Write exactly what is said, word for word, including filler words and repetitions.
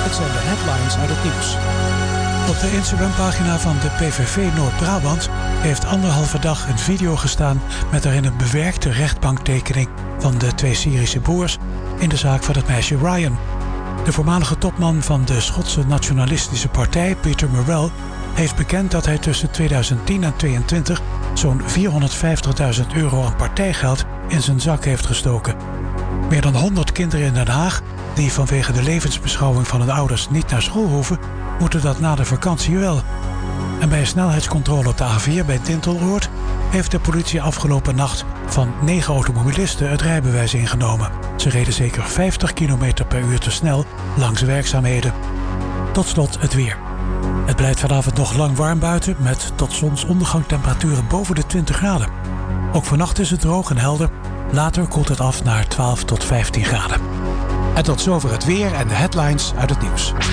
Dit zijn de headlines uit het nieuws. Op de Instagram-pagina van de P V V Noord-Brabant heeft anderhalve dag een video gestaan met daarin een bewerkte rechtbanktekening van de twee Syrische broers in de zaak van het meisje Ryan. De voormalige topman van de Schotse nationalistische partij, Peter Murrell, heeft bekend dat hij tussen tweeduizend tien en tweeëntwintig zo'n vierhonderdvijftigduizend euro aan partijgeld in zijn zak heeft gestoken. Meer dan honderd kinderen in Den Haag, die vanwege de levensbeschouwing van hun ouders niet naar school hoeven, moeten dat na de vakantie wel. En bij een snelheidscontrole op de A vier bij Dinteloord heeft de politie afgelopen nacht van negen automobilisten het rijbewijs ingenomen. Ze reden zeker vijftig kilometer per uur te snel langs werkzaamheden. Tot slot het weer. Het blijft vanavond nog lang warm buiten met tot zonsondergang temperaturen boven de twintig graden. Ook vannacht is het droog en helder. Later koelt het af naar twaalf tot vijftien graden. En tot zover het weer en de headlines uit het nieuws.